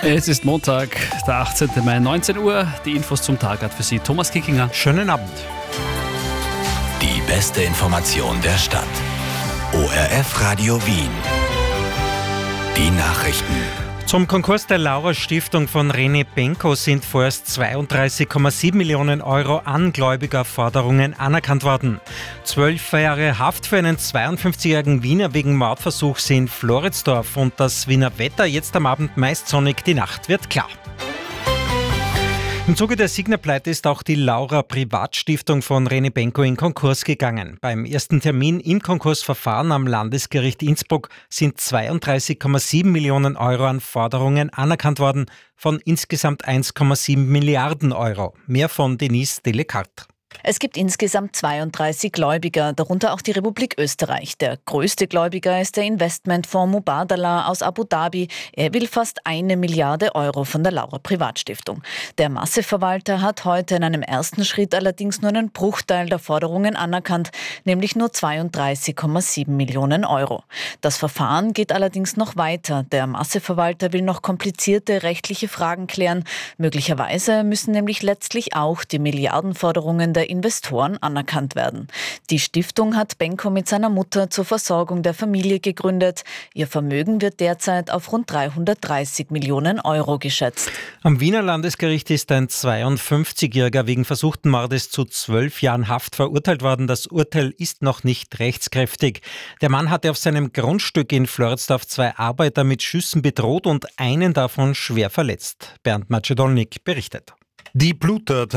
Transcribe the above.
Es ist Montag, der 18. Mai, 19 Uhr. Die Infos zum Tag hat für Sie Thomas Kickinger. Schönen Abend. Die beste Information der Stadt. ORF Radio Wien. Die Nachrichten. Zum Konkurs der Laura-Stiftung von René Benko sind vorerst 32,7 Millionen Euro an Gläubigerforderungen anerkannt worden. 12 Jahre Haft für einen 52-jährigen Wiener wegen Mordversuchs in Floridsdorf und das Wiener Wetter jetzt am Abend meist sonnig, die Nacht wird klar. Im Zuge der Signa-Pleite ist auch die Laura-Privatstiftung von René Benko in Konkurs gegangen. Beim ersten Termin im Konkursverfahren am Landesgericht Innsbruck sind 32,7 Millionen Euro an Forderungen anerkannt worden von insgesamt 1,7 Milliarden Euro. Mehr von Denise Delecart. Es gibt insgesamt 32 Gläubiger, darunter auch die Republik Österreich. Der größte Gläubiger ist der Investmentfonds Mubadala aus Abu Dhabi. Er will fast 1 Milliarde Euro von der Laura Privatstiftung. Der Masseverwalter hat heute in einem ersten Schritt allerdings nur einen Bruchteil der Forderungen anerkannt, nämlich nur 32,7 Millionen Euro. Das Verfahren geht allerdings noch weiter. Der Masseverwalter will noch komplizierte rechtliche Fragen klären. Möglicherweise müssen nämlich letztlich auch die Milliardenforderungen der Investoren anerkannt werden. Die Stiftung hat Benko mit seiner Mutter zur Versorgung der Familie gegründet. Ihr Vermögen wird derzeit auf rund 330 Millionen Euro geschätzt. Am Wiener Landesgericht ist ein 52-Jähriger wegen versuchten Mordes zu 12 Jahren Haft verurteilt worden. Das Urteil ist noch nicht rechtskräftig. Der Mann hatte auf seinem Grundstück in Floridsdorf 2 Arbeiter mit Schüssen bedroht und einen davon schwer verletzt. Bernd Macedolnik berichtet. Die Bluttat